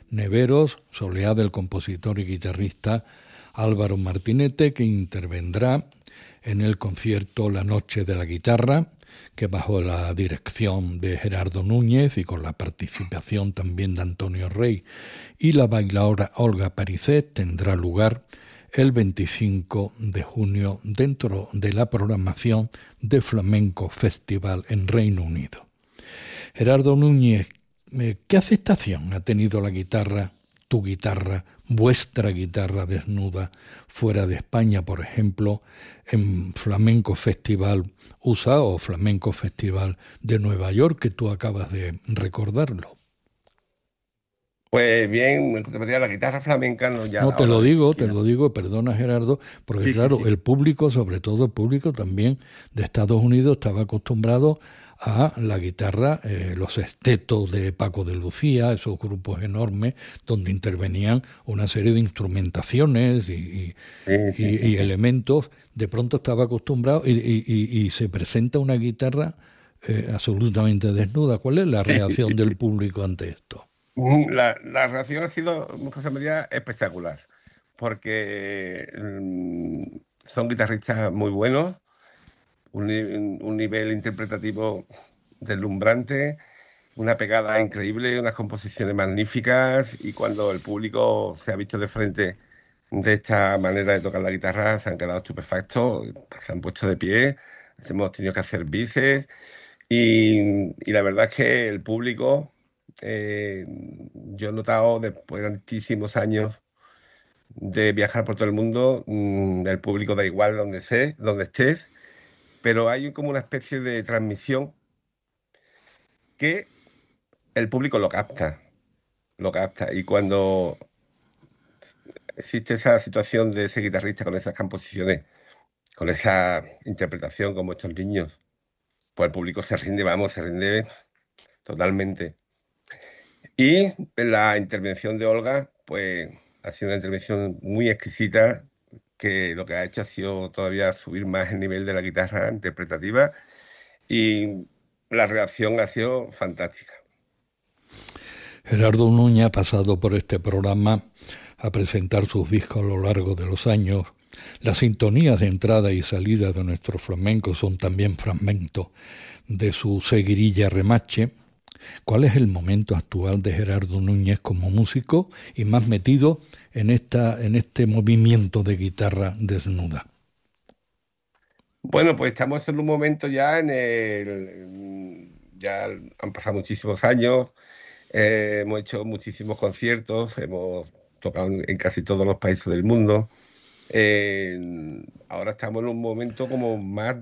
Neveros, soleá del compositor y guitarrista Álvaro Martinete, que intervendrá en el concierto La Noche de la Guitarra, que bajo la dirección de Gerardo Núñez y con la participación también de Antonio Rey y la bailaora Olga Paricet, tendrá lugar el 25 de junio dentro de la programación de Flamenco Festival en Reino Unido. Gerardo Núñez, ¿qué aceptación ha tenido la guitarra, tu guitarra, vuestra guitarra desnuda, fuera de España, por ejemplo, en Flamenco Festival USA o Flamenco Festival de Nueva York, que tú acabas de recordarlo? Pues bien, la guitarra flamenca, no ya No, ahora te lo digo, perdona Gerardo, porque sí, sí, claro, sí. el público, sobre todo el público también de Estados Unidos, estaba acostumbrado a la guitarra, los estetos de Paco de Lucía, esos grupos enormes donde intervenían una serie de instrumentaciones Sí, sí, sí, y sí. elementos, de pronto estaba acostumbrado y se presenta una guitarra absolutamente desnuda. ¿Cuál es la Sí. reacción del público ante esto? La reacción ha sido, José María, espectacular, porque son guitarristas muy buenos, un nivel interpretativo deslumbrante, una pegada increíble, unas composiciones magníficas, y cuando el público se ha visto de frente de esta manera de tocar la guitarra, se han quedado estupefactos, se han puesto de pie, hemos tenido que hacer bices. Y la verdad es que el público, eh, yo he notado después de tantísimos años de viajar por todo el mundo, el público da igual donde estés, pero hay como una especie de transmisión que el público lo capta, lo capta. Y cuando existe esa situación de ese guitarrista con esas composiciones, con esa interpretación como estos niños, pues el público se rinde, vamos, se rinde totalmente. Y la intervención de Olga, pues ha sido una intervención muy exquisita, que lo que ha hecho ha sido todavía subir más el nivel de la guitarra interpretativa, y la reacción ha sido fantástica. Gerardo Núñez ha pasado por este programa a presentar sus discos a lo largo de los años. Las sintonías de entrada y salida de nuestro flamenco son también fragmentos de su seguirilla Remache. ¿Cuál es el momento actual de Gerardo Núñez como músico y más metido en este movimiento de guitarra desnuda? Bueno, pues estamos en un momento ya ya han pasado muchísimos años, hemos hecho muchísimos conciertos, hemos tocado en casi todos los países del mundo. Eh, Ahora estamos en un momento como más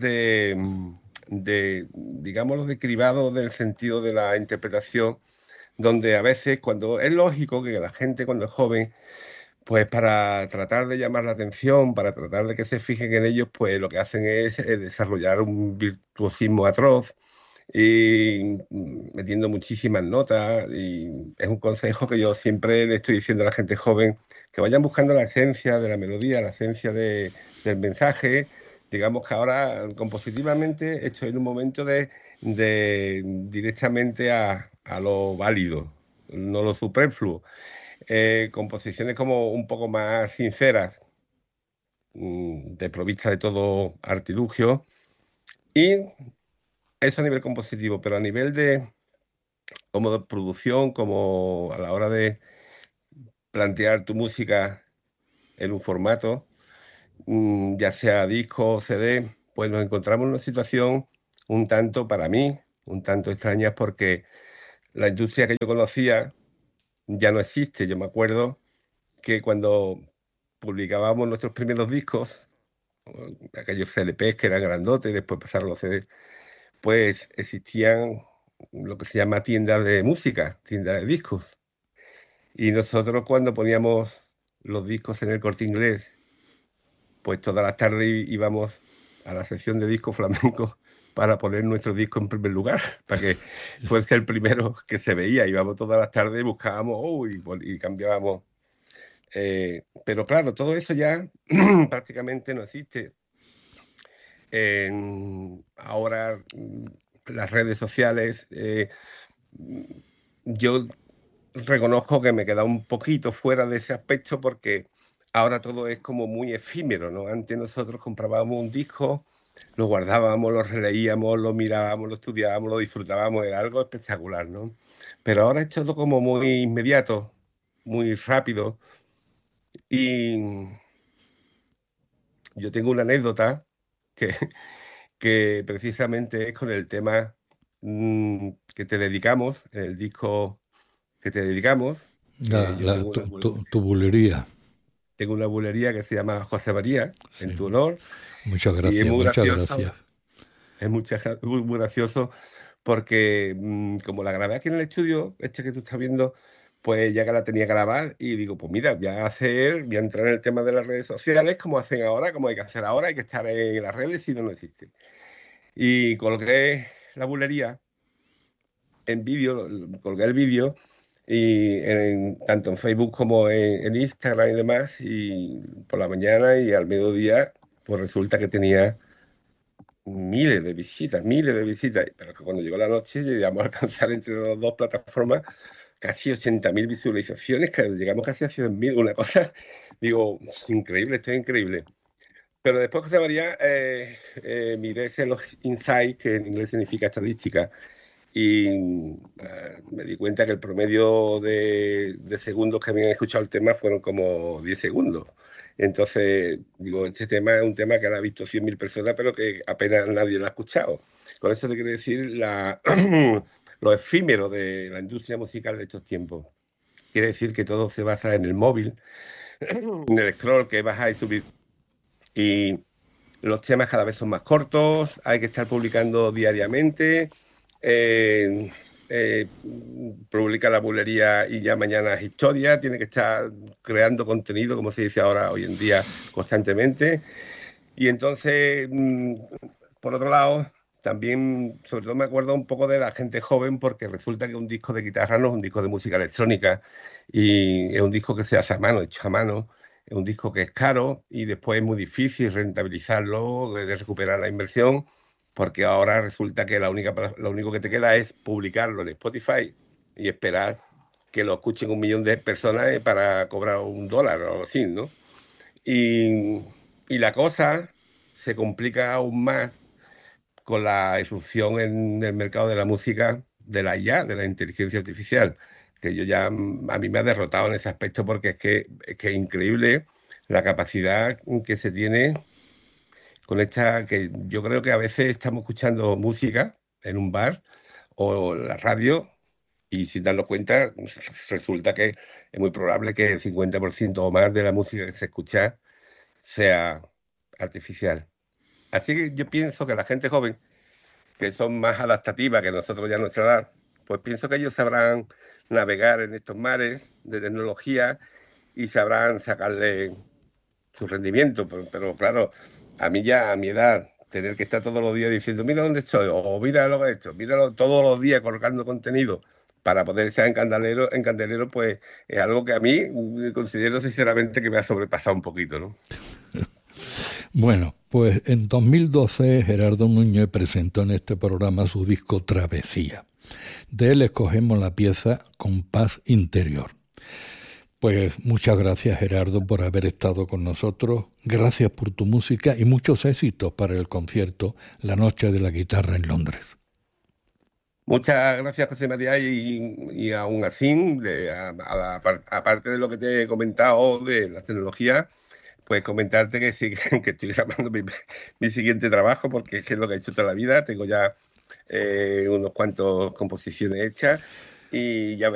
digámoslo, de cribado del sentido de la interpretación, donde a veces, cuando es lógico que la gente cuando es joven, pues para tratar de llamar la atención, para tratar de que se fijen en ellos, pues lo que hacen es desarrollar un virtuosismo atroz y metiendo muchísimas notas. Y es un consejo que yo siempre le estoy diciendo a la gente joven, que vayan buscando la esencia de la melodía, la esencia del mensaje. Digamos que ahora, compositivamente, estoy en un momento de directamente a lo válido, no lo superfluo. Composiciones como un poco más sinceras, desprovistas de todo artilugio. Y eso a nivel compositivo, pero a nivel como de producción, como a la hora de plantear tu música en un formato, ya sea disco o CD, pues nos encontramos en una situación un tanto, para mí, un tanto extraña, porque la industria que yo conocía ya no existe. Yo me acuerdo que cuando publicábamos nuestros primeros discos, aquellos LPs que eran grandotes, y después pasaron los CDs, pues existían lo que se llama tiendas de música, tiendas de discos. Y nosotros, cuando poníamos los discos en el Corte Inglés, pues todas las tardes íbamos a la sección de discos flamencos para poner nuestro disco en primer lugar, para que fuese el primero que se veía. Íbamos todas las tardes y buscábamos, y cambiábamos. Pero claro, todo eso ya prácticamente no existe. Ahora, las redes sociales, mm, yo reconozco que me he quedado un poquito fuera de ese aspecto porque ahora todo es como muy efímero, ¿no? Antes nosotros comprábamos un disco, lo guardábamos, lo releíamos, lo mirábamos, lo estudiábamos, lo disfrutábamos, era algo espectacular, ¿no? Pero ahora es todo como muy inmediato, muy rápido. Y yo tengo una anécdota que, que precisamente es con el tema que te dedicamos, el disco que te dedicamos, que yo tengo Tu bulería. tengo una bulería que se llama José María, en Sí. tu honor, Muchas y es gracias, muy muchas gracias. gracioso, muy gracioso porque como la grabé aquí en el estudio, este que tú estás viendo, pues ya que la tenía grabada y digo, pues mira, voy a entrar en el tema de las redes sociales, como hacen ahora, como hay que hacer ahora, hay que estar en las redes si no, no existe. Y colgué la bulería en vídeo, colgué el vídeo y tanto en Facebook como en Instagram y demás, y por la mañana y al mediodía, pues resulta que tenía miles de visitas, pero que cuando llegó la noche llegamos a alcanzar entre las dos plataformas casi 80.000 visualizaciones, que llegamos casi a 100.000, una cosa, digo, es increíble, esto es increíble. Pero después, José María, miré ese los insights, que en inglés significa estadística, y me di cuenta que el promedio de segundos que habían escuchado el tema fueron como 10 segundos. Entonces, digo, este tema es un tema que ahora ha visto 100.000 personas, pero que apenas nadie lo ha escuchado. Con eso te quiero decir lo efímero de la industria musical de estos tiempos. Quiere decir que todo se basa en el móvil, en el scroll que baja y subir. Y los temas cada vez son más cortos, hay que estar publicando diariamente. eh, Publica la bulería y ya mañana es historia. Tiene que estar creando contenido, como se dice ahora, hoy en día, constantemente. Y entonces, por otro lado, también, sobre todo me acuerdo un poco de la gente joven, porque resulta que un disco de guitarra no es un disco de música electrónica, y es un disco que se hace a mano, hecho a mano. Es un disco que es caro y después es muy difícil rentabilizarlo, de recuperar la inversión, porque ahora resulta que lo único que te queda es publicarlo en Spotify y esperar que lo escuchen 1 millón de personas, para cobrar $1 o algo así, ¿no? Y, y la cosa se complica aún más con la irrupción en el mercado de la música de la IA, de la inteligencia artificial, que yo ya, a mí me ha derrotado en ese aspecto, porque es que es increíble la capacidad que se tiene con esta, que yo creo que a veces estamos escuchando música en un bar o la radio, y sin darnos cuenta resulta que es muy probable que el 50% o más de la música que se escucha sea artificial. Así que yo pienso que la gente joven, que son más adaptativas que nosotros ya a nuestra edad, pues pienso que ellos sabrán navegar en estos mares de tecnología y sabrán sacarle su rendimiento. Pero claro, a mí ya, a mi edad, tener que estar todos los días diciendo, mira dónde estoy, o mira lo que he hecho, míralo todos los días colgando contenido para poder ser en Candelero, pues es algo que a mí considero sinceramente que me ha sobrepasado un poquito, ¿no? Bueno, pues en 2012 Gerardo Núñez presentó en este programa su disco Travesía. De él escogemos la pieza Compás Interior. Pues muchas gracias, Gerardo, por haber estado con nosotros. Gracias por tu música y muchos éxitos para el concierto La Noche de la Guitarra en Londres. Muchas gracias, José María, y aún así, aparte de lo que te he comentado de la tecnología, pues comentarte que sí, que estoy grabando mi siguiente trabajo, porque es lo que he hecho toda la vida. Tengo ya unos cuantos composiciones hechas y ya